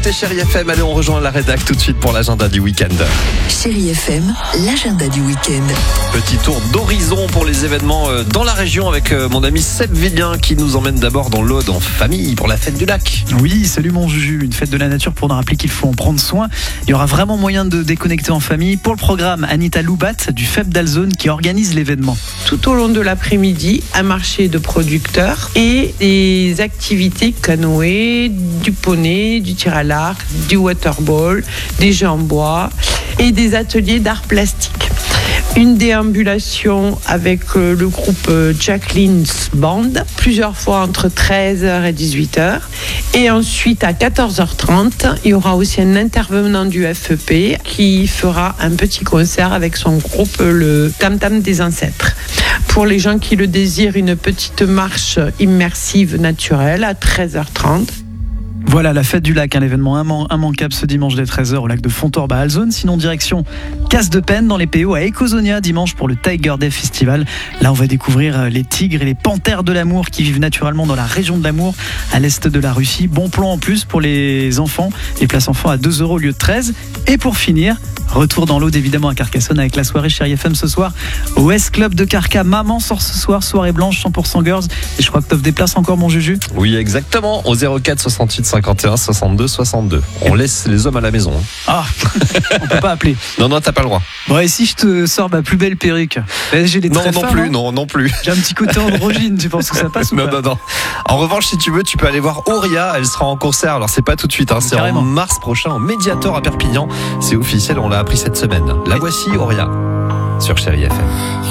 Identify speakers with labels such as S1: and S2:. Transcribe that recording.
S1: C'est Chérie FM, allez on rejoint la rédac tout de suite pour l'agenda du week-end.
S2: Chérie FM, l'agenda du week-end.
S1: Petit tour d'horizon pour les événements dans la région avec mon ami Seb Villien qui nous emmène d'abord dans l'Aude en famille pour la fête du lac.
S3: Oui, salut mon Juju, une fête de la nature pour nous rappeler qu'il faut en prendre soin. Il y aura vraiment moyen de déconnecter en famille. Pour le programme, Anita Loubat du FEP d'Alzone qui organise l'événement.
S4: Tout au long de l'après-midi, un marché de producteurs et des activités canoë, du poney, du tir à l'arc, du waterball, des jeux en bois et des ateliers d'art plastique. Une déambulation avec le groupe Jacqueline's Band, plusieurs fois entre 13h et 18h. Et ensuite, à 14h30, il y aura aussi un intervenant du FEP qui fera un petit concert avec son groupe, le Tam Tam des Ancêtres. Pour les gens qui le désirent, une petite marche immersive naturelle à 13h30.
S3: Voilà la fête du lac, un événement immanquable ce dimanche dès 13h au lac de Fontorbe à Alzone. Sinon direction Casse-de-Penne dans les PO à Ecosonia dimanche pour le Tiger Day Festival. Là on va découvrir les tigres et les panthères de l'amour qui vivent naturellement dans la région de l'amour à l'est de la Russie. Bon plan en plus pour les enfants, les places enfants à 2€ au lieu de 13. Et pour finir, retour dans l'Aude évidemment à Carcassonne avec la soirée Chérie FM ce soir au S-Club de Carca. Maman sort ce soir, soirée blanche 100% girls. Et je crois que t'offres des places encore mon Juju.
S1: Oui exactement, au 04 68 51 62 62. On laisse les hommes à la maison.
S3: Ah, on peut pas appeler.
S1: Non, t'as pas le droit.
S3: Bon, et si je te sors ma plus belle perruque? J'ai des traits fins,
S1: non plus.
S3: J'ai un petit côté androgyne, tu penses que ça passe ou pas?
S1: Non. En revanche, si tu veux, tu peux aller voir Auria, elle sera en concert. Alors c'est pas tout de suite, c'est
S3: Carrément.
S1: en mars prochain au Mediator à Perpignan. C'est officiel, on l'a appris cette semaine. La voici Auria sur Chérie FM.